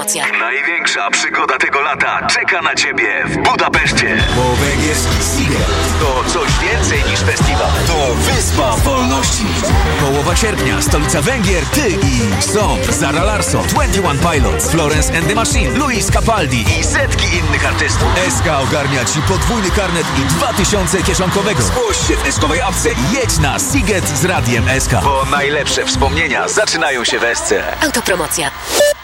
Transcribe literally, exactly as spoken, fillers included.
Autopromocja. Największa przygoda tego lata czeka na Ciebie w Budapeszcie. Bo Węgier Seagate To coś więcej niż festiwal. to wyspa wolności. Połowa sierpnia, stolica Węgier, ty i Song, Zara Larsson, dwadzieścia jeden Pilots, Florence and the Machine, Luis Capaldi I setki innych artystów. S K ogarnia ci podwójny karnet i dwa tysiące kieszonkowego. Zgłoś się w eskowej apce i Jedź na Seagate z Radiem S K. Bo najlepsze wspomnienia zaczynają się w Esce. Autopromocja.